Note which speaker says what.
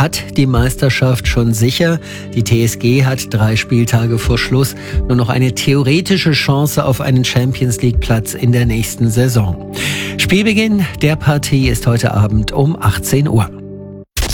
Speaker 1: hat die Meisterschaft schon sicher. Die TSG hat 3 Spieltage vor Schluss nur noch eine theoretische Chance auf einen Champions-League-Platz in der nächsten Saison. Spielbeginn der Partie ist heute Abend um 18 Uhr.